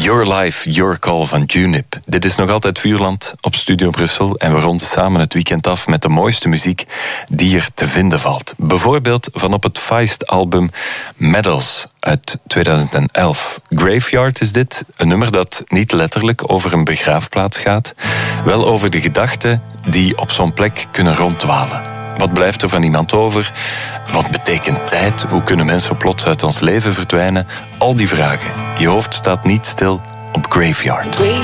Your Life, Your Call van Junip. Dit is nog altijd Vuurland op Studio Brussel en we ronden samen het weekend af met de mooiste muziek die er te vinden valt. Bijvoorbeeld van op het Feist-album Medals uit 2011. Graveyard is dit, een nummer dat niet letterlijk over een begraafplaats gaat, wel over de gedachten die op zo'n plek kunnen ronddwalen. Wat blijft er van iemand over? Wat betekent tijd? Hoe kunnen mensen plots uit ons leven verdwijnen? Al die vragen. Je hoofd staat niet stil op Graveyard.